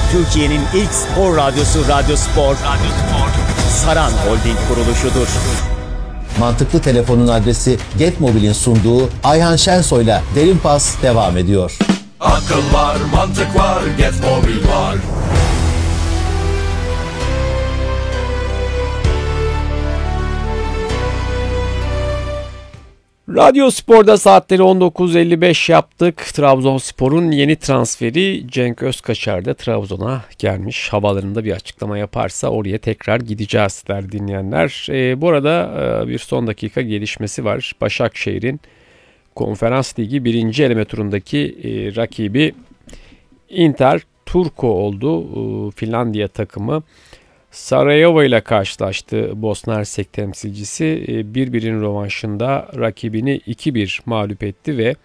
Türkiye'nin ilk spor radyosu Radyo Spor. Saran Holding kuruluşudur. Mantıklı Telefon'un adresi Getmobil'in sunduğu Ayhan Şensoy'la Derin Pas devam ediyor. Akıl var, mantık var, Getmobil var. Radyo Spor'da saatleri 19.55 yaptık. Trabzonspor'un yeni transferi Cenk Özkaçar da Trabzon'a gelmiş. Havalarında bir açıklama yaparsa oraya tekrar gideceğiz der dinleyenler. Bu arada bir son dakika gelişmesi var. Başakşehir'in Konferans Ligi 1. eleme turundaki rakibi Inter Turku oldu. Finlandiya takımı Sarajevo ile karşılaştı Bosna Hersek temsilcisi. 1-1'in rövanşında rakibini 2-1 mağlup etti ve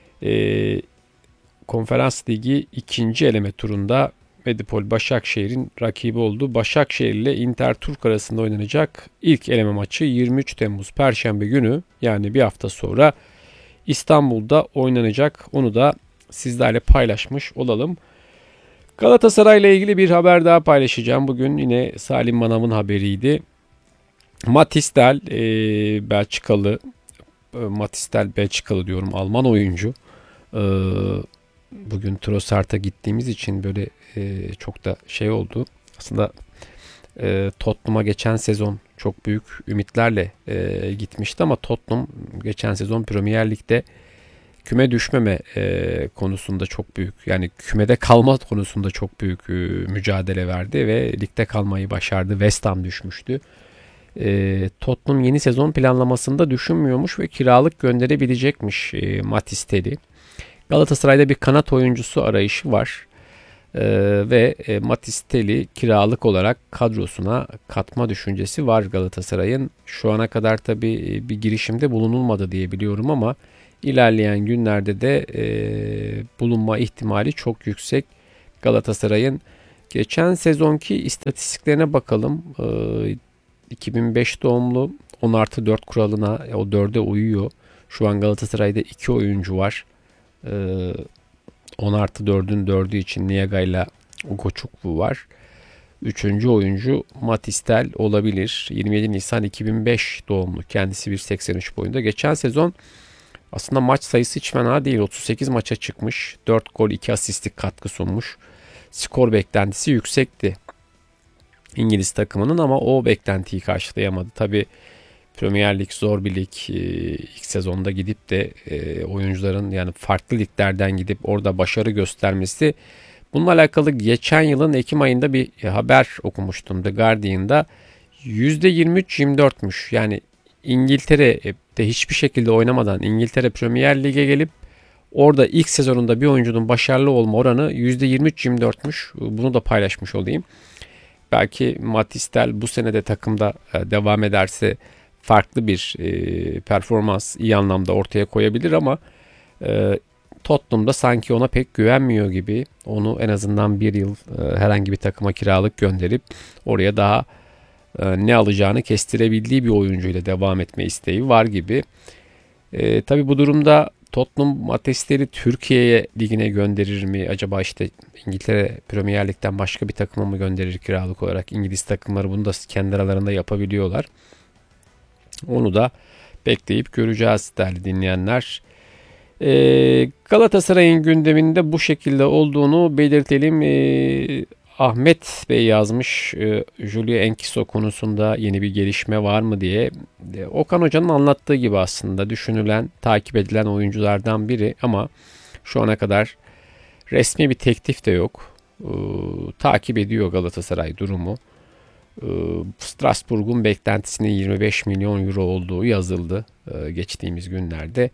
Konferans Ligi 2. eleme turunda Medipol Başakşehir'in rakibi oldu. Başakşehir ile Inter Turk arasında oynanacak ilk eleme maçı 23 Temmuz Perşembe günü, yani bir hafta sonra İstanbul'da oynanacak. Onu da sizlerle paylaşmış olalım. Galatasaray ile ilgili bir haber daha paylaşacağım. Bugün yine Salim Manav'ın haberiydi. Matistel Belçikalı, diyorum, Alman oyuncu. Bugün Trossard'a gittiğimiz için böyle çok da şey oldu. Aslında Tottenham'a geçen sezon çok büyük ümitlerle gitmişti ama Tottenham geçen sezon Premier Lig'de küme düşmeme konusunda çok büyük, yani kümede kalma konusunda çok büyük mücadele verdi ve ligde kalmayı başardı. West Ham düşmüştü. Tottenham yeni sezon planlamasında düşünmüyormuş ve kiralık gönderebilecekmiş Matistel'i. Galatasaray'da bir kanat oyuncusu arayışı var. Ve Matistel'i kiralık olarak kadrosuna katma düşüncesi var Galatasaray'ın. Şu ana kadar tabii bir girişimde bulunulmadı diye biliyorum ama İlerleyen günlerde de bulunma ihtimali çok yüksek. Galatasaray'ın geçen sezonki istatistiklerine bakalım. 2005 doğumlu, 10+4 kuralına, o 4'e uyuyor. Şu an Galatasaray'da 2 oyuncu var. 10+4'ün 4'ü için Niaga ile Ugochukwu var. 3. oyuncu Matistel olabilir. 27 Nisan 2005 doğumlu. Kendisi 1.83 boyunda. Geçen sezon aslında maç sayısı hiç fena değil. 38 maça çıkmış. 4 gol 2 asistlik katkı sunmuş. Skor beklentisi yüksekti İngiliz takımının ama o beklentiyi karşılayamadı. Tabi Premier Lig zor bir lig. İlk sezonda gidip de oyuncuların, yani farklı liglerden gidip orada başarı göstermesi. Bununla alakalı geçen yılın Ekim ayında bir haber okumuştum The Guardian'da. %23-24'müş. Yani İngiltere'de hiçbir şekilde oynamadan İngiltere Premier Lig'e gelip orada ilk sezonunda bir oyuncunun başarılı olma oranı %23-24'müş. Bunu da paylaşmış olayım. Belki Matistel bu sene de takımda devam ederse farklı bir performans iyi anlamda ortaya koyabilir ama Tottenham'da sanki ona pek güvenmiyor gibi. Onu en azından bir yıl herhangi bir takıma kiralık gönderip oraya daha ne alacağını kestirebildiği bir oyuncuyla devam etme isteği var gibi. Tabii bu durumda Tottenham Matistel'i Türkiye Ligi'ne gönderir mi? Acaba işte İngiltere Premier Lig'den başka bir takıma mı gönderir kiralık olarak? İngiliz takımları bunu da kendi aralarında yapabiliyorlar. Onu da bekleyip göreceğiz değerli dinleyenler. Galatasaray'ın gündeminde bu şekilde olduğunu belirtelim. Ahmet Bey yazmış, Julio Enkiso konusunda yeni bir gelişme var mı diye. Okan Hoca'nın anlattığı gibi aslında düşünülen, takip edilen oyunculardan biri ama şu ana kadar resmi bir teklif de yok. Takip ediyor Galatasaray durumu. Strasbourg'un beklentisinin 25 milyon euro olduğu yazıldı geçtiğimiz günlerde.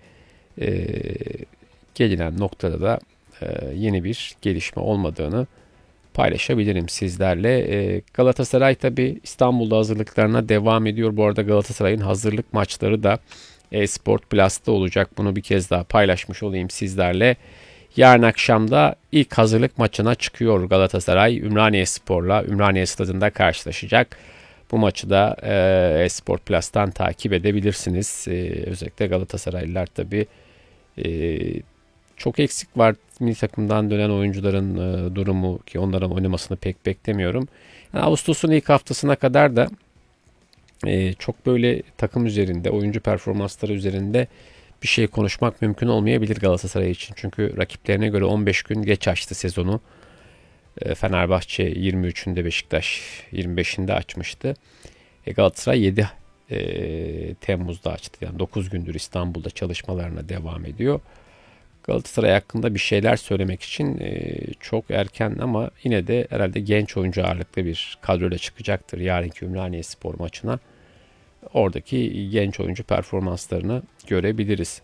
Gelinen noktada da yeni bir gelişme olmadığını paylaşabilirim sizlerle. Galatasaray tabi İstanbul'da hazırlıklarına devam ediyor. Bu arada Galatasaray'ın hazırlık maçları da Sport Plus'ta olacak. Bunu bir kez daha paylaşmış olayım sizlerle. Yarın akşam da ilk hazırlık maçına çıkıyor Galatasaray. Ümraniyespor'la Ümraniye Stadı'nda karşılaşacak. Bu maçı da Sport Plus'tan takip edebilirsiniz. Özellikle Galatasaraylılar tabi çok eksik var. Milli takımdan dönen oyuncuların durumu ki onların oynamasını pek beklemiyorum. Yani Ağustos'un ilk haftasına kadar da çok böyle takım üzerinde, oyuncu performansları üzerinde bir şey konuşmak mümkün olmayabilir Galatasaray için. Çünkü rakiplerine göre 15 gün geç açtı sezonu. Fenerbahçe 23'ünde, Beşiktaş 25'inde açmıştı. Galatasaray 7 Temmuz'da açtı. Yani 9 gündür İstanbul'da çalışmalarına devam ediyor. Galatasaray hakkında bir şeyler söylemek için çok erken ama yine de herhalde genç oyuncu ağırlıklı bir kadroyla çıkacaktır yarınki Ümraniyespor maçına. Oradaki genç oyuncu performanslarını görebiliriz.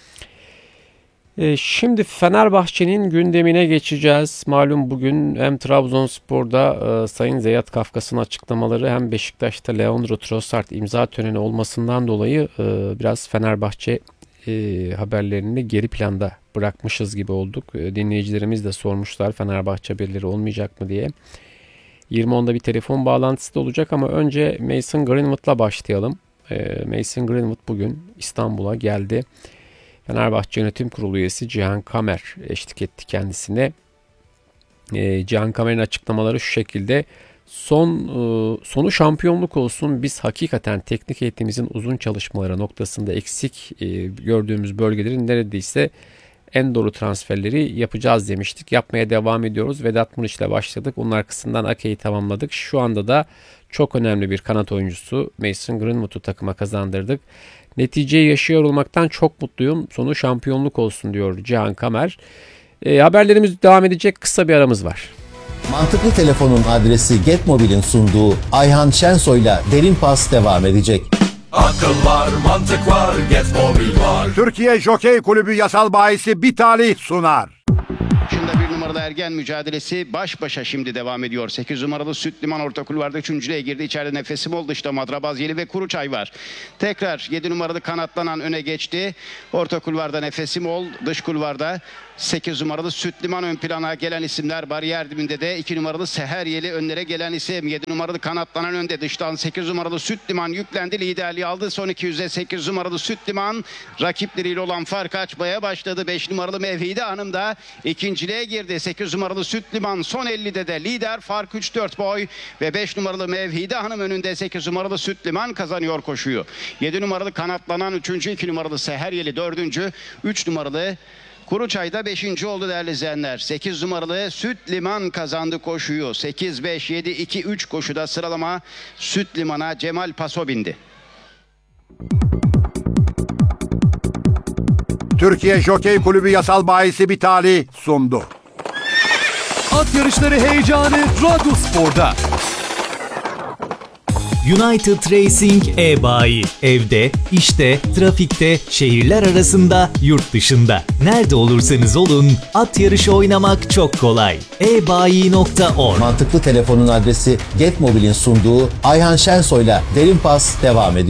Şimdi Fenerbahçe'nin gündemine geçeceğiz. Malum bugün hem Trabzonspor'da Sayın Zeyat Kafkas'ın açıklamaları hem Beşiktaş'ta Leandro Trossard imza töreni olmasından dolayı biraz Fenerbahçe haberlerini geri planda bırakmışız gibi olduk. Dinleyicilerimiz de sormuşlar Fenerbahçe haberleri olmayacak mı diye. 20.10'da bir telefon bağlantısı da olacak ama önce Mason Greenwood'la başlayalım. Mason Greenwood bugün İstanbul'a geldi. Fenerbahçe Yönetim Kurulu üyesi Cihan Kamer eşlik etti kendisine. Cihan Kamer'in açıklamaları şu şekilde. Sonu şampiyonluk olsun. Biz hakikaten teknik heyetimizin uzun çalışmaları noktasında eksik gördüğümüz bölgelerin neredeyse en doğru transferleri yapacağız demiştik. Yapmaya devam ediyoruz. Vedat Muriç ile başladık. Onun arkasından Ake'yi tamamladık. Şu anda da çok önemli bir kanat oyuncusu Mason Greenwood'u takıma kazandırdık. Neticeyi yaşıyor olmaktan çok mutluyum. Sonu şampiyonluk olsun diyor Cihan Kamer. Haberlerimiz devam edecek. Kısa bir aramız var. Mantıklı Telefon'un adresi Getmobil'in sunduğu Ayhan Şensoy'la Derin Pas devam edecek. Akıl var, mantık var, Get Mobil var. Türkiye Jokey Kulübü yasal bahisi bir talih sunar. Şimdi bir numaralı ergen mücadelesi baş başa şimdi devam ediyor. 8 numaralı Süt Liman orta kulvarda 3.lüğe girdi. İçeride Nefesim ol. Dışta Madrabaz Yeli ve Kuruçay var. Tekrar 7 numaralı kanatlanan öne geçti. Orta kulvarda Nefesim ol. Dış kulvarda 8 numaralı Süt Liman ön plana gelen isimler. Bariyer dibinde de 2 numaralı Seher Yeli önlere gelen isim. 7 numaralı kanatlanan önde. Dıştan 8 numaralı Süt Liman yüklendi. Liderliği aldı. Son 200'e 8 numaralı Süt Liman rakipleriyle olan fark açmaya başladı. 5 numaralı Mevhide Hanım da ikinciliğe girdi. 8 numaralı Süt Liman son 50'de de lider. Fark 3-4 boy ve 5 numaralı Mevhide Hanım önünde. 8 numaralı Süt Liman kazanıyor koşuyu. 7 numaralı kanatlanan 3. 2 numaralı Seher Yeli 4. 3 numaralı Kuruçay'da 5. oldu değerli izleyenler. 8 numaralı Süt Liman kazandı koşuyu. 8-5-7-2-3 koşuda sıralama Süt Liman'a Cemal Paso bindi. Türkiye Jokey Kulübü yasal bahisi bir talih sundu. At yarışları heyecanı Radyo Spor'da. United Racing e-bayi. Evde, işte, trafikte, şehirler arasında, yurt dışında. Nerede olursanız olun, at yarışı oynamak çok kolay. ebayi.org. Mantıklı Telefon'un adresi Getmobil'in sunduğu Ayhan Şensoy'la Derin Pas devam ediyor.